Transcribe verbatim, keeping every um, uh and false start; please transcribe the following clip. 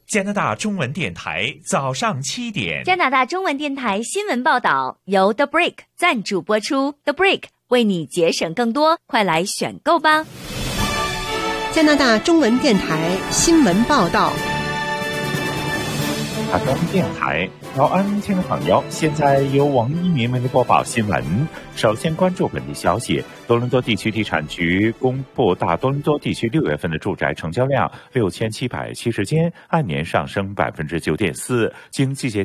加拿大中文电台早上七点， 加拿大中文电台新闻报道由 The Break 赞助播出。The Break 为你节省更多，快来选购吧！ 加拿大中文电台新闻报道。 台中电台早安，听众朋友，现在由王一鸣为您播报新闻。首先关注本地消息，多伦多地区地产局公布大多伦多地区六月份的住宅成交量六千七百七十间，按年上升百分之九点四，经季节